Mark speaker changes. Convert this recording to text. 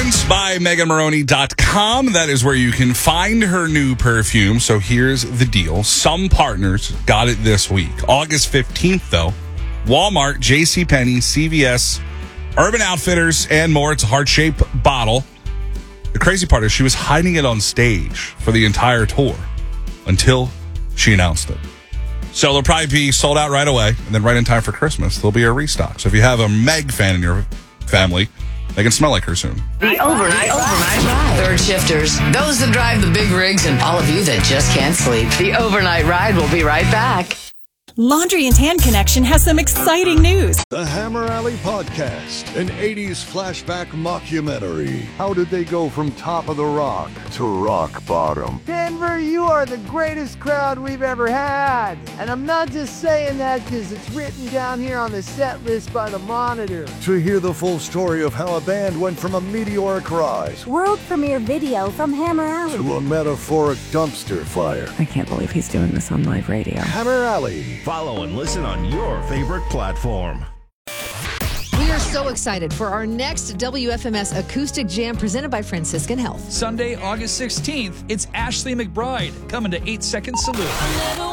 Speaker 1: By MeganMaroney.com. That is where you can find her new perfume. So here's the deal. Some partners got it this week. August 15th, though. Walmart, JCPenney, CVS, Urban Outfitters, and more. It's a heart-shaped bottle. The crazy part is she was hiding it on stage for the entire tour until she announced it. So they'll probably be sold out right away. And then right in time for Christmas, there'll be a restock. So if you have a Meg fan in your family, they can smell like her soon.
Speaker 2: The overnight ride. Third shifters, those that drive the big rigs, and all of you that just can't sleep. The overnight ride will be right back.
Speaker 3: Laundry and Tan Connection has some exciting news.
Speaker 4: The Hammer Alley Podcast, an 80s flashback mockumentary. How did they go from top of the rock to rock bottom?
Speaker 5: Denver, you are the greatest crowd we've ever had. And I'm not just saying that because it's written down here on the set list by the Monitor.
Speaker 4: To hear the full story of how a band went from a meteoric rise
Speaker 6: World premiere video from Hammer Alley
Speaker 4: to a metaphoric dumpster fire.
Speaker 7: I can't believe he's doing this on live radio.
Speaker 4: Hammer Alley.
Speaker 8: Follow and listen on your favorite platform.
Speaker 9: We are so excited for our next WFMS Acoustic Jam presented by Franciscan Health.
Speaker 10: Sunday, August 16th, it's Ashley McBride coming to 8 Second Salute.